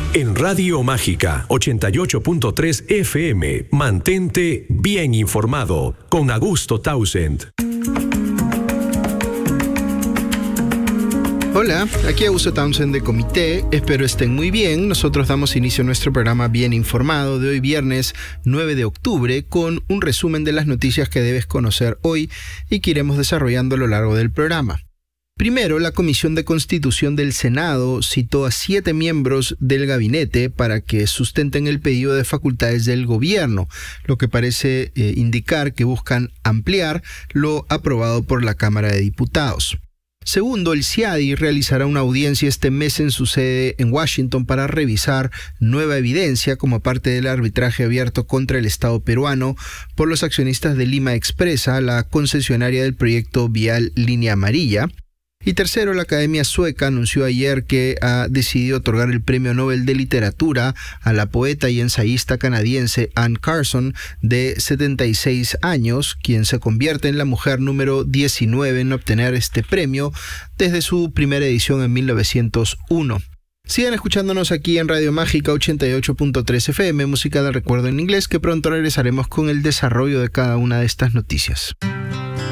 En Radio Mágica 88.3 FM, mantente bien informado con Augusto Townsend. Hola, aquí Augusto Townsend de Comité, espero estén muy bien. Nosotros damos inicio a nuestro programa Bien Informado de hoy viernes 9 de octubre con un resumen de las noticias que debes conocer hoy y que iremos desarrollando a lo largo del programa. Primero, la Comisión de Constitución del Senado citó a 7 miembros del gabinete para que sustenten el pedido de facultades del gobierno, lo que parece indicar que buscan ampliar lo aprobado por la Cámara de Diputados. Segundo, el CIADI realizará una audiencia este mes en su sede en Washington para revisar nueva evidencia como parte del arbitraje abierto contra el Estado peruano por los accionistas de Lima Expresa, la concesionaria del proyecto vial Línea Amarilla. Y tercero, la Academia Sueca anunció ayer que ha decidido otorgar el Premio Nobel de Literatura a la poeta y ensayista canadiense Anne Carson, de 76 años, quien se convierte en la mujer número 19 en obtener este premio desde su primera edición en 1901. Sigan escuchándonos aquí en Radio Mágica 88.3 FM, música de recuerdo en inglés, que pronto regresaremos con el desarrollo de cada una de estas noticias.